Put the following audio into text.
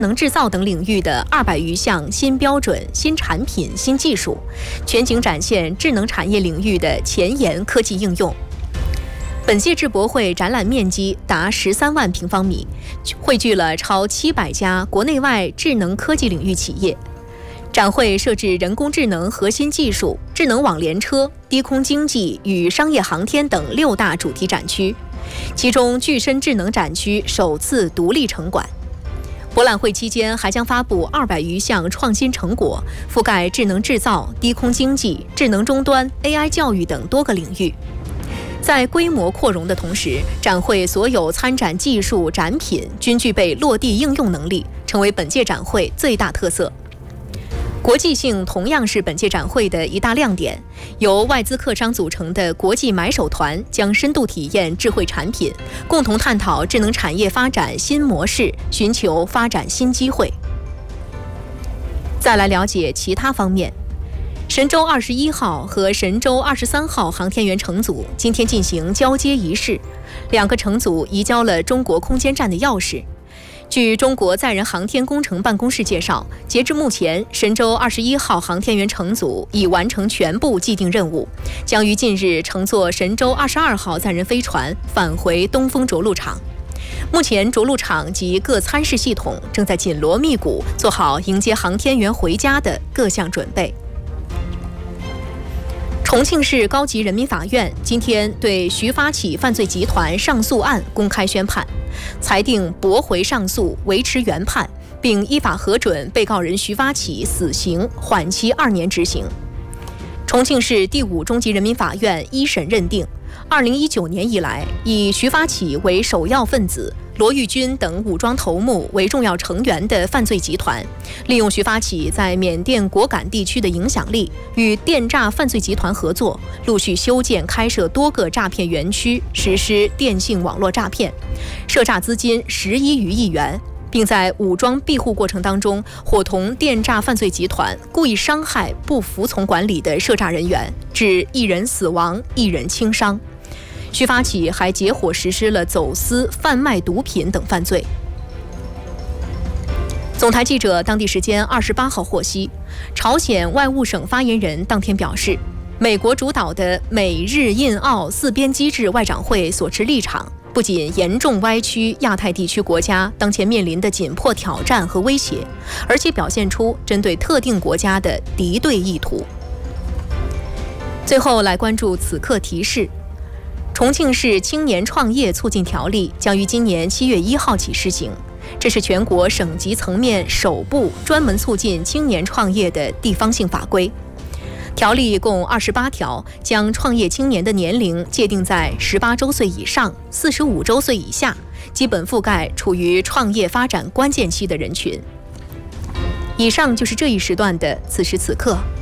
能制造等领域的200余项新标准、新产品、新技术，全景展现智能产业领域的前沿科技应用。本届智博会展览面积达13万平方米，汇聚了超700家国内外智能科技领域企业。展会设置人工智能核心技术、智能网联车、低空经济与商业航天等6大主题展区，其中具身智能展区首次独立城管。博览会期间还将发布200余项创新成果，覆盖智能制造、低空经济、智能终端、AI 教育等多个领域。在规模扩容的同时，展会所有参展技术展品均具备落地应用能力，成为本届展会最大特色。国际性同样是本届展会的一大亮点，由外资客商组成的国际买手团将深度体验智慧产品，共同探讨智能产业发展新模式，寻求发展新机会。再来了解其他方面，神舟21号和神舟23号航天员乘组今天进行交接仪式，2个乘组移交了中国空间站的钥匙。据中国载人航天工程办公室介绍，截至目前，神舟21号航天员乘组已完成全部既定任务，将于近日乘坐神舟22号载人飞船返回东风着陆场。目前，着陆场及各参试系统正在紧锣密鼓做好迎接航天员回家的各项准备。重庆市高级人民法院今天对徐发起犯罪集团上诉案公开宣判，裁定驳回上诉，维持原判，并依法核准被告人徐发起死刑，缓期2年执行。重庆市第5中级人民法院一审认定，2019年以来，以徐发起为首要分子，罗玉军等武装头目为重要成员的犯罪集团，利用徐发起在缅甸果敢地区的影响力，与电诈犯罪集团合作，陆续修建开设多个诈骗园区，实施电信网络诈骗，涉诈资金11余亿元，并在武装庇护过程当中，伙同电诈犯罪集团故意伤害不服从管理的涉诈人员，致1人死亡，1人轻伤。徐发起还结伙实施了走私、贩卖毒品等犯罪。总台记者当地时间28号获悉，朝鲜外务省发言人当天表示，美国主导的美日印澳4边机制外长会所持立场，不仅严重歪曲亚太地区国家当前面临的紧迫挑战和威胁，而且表现出针对特定国家的敌对意图。最后来关注此刻提示。重庆市青年创业促进条例将于今年7月1号起施行，这是全国省级层面首部专门促进青年创业的地方性法规。条例共28条，将创业青年的年龄界定在18周岁以上、45周岁以下，基本覆盖处于创业发展关键期的人群。以上就是这一时段的此时此刻。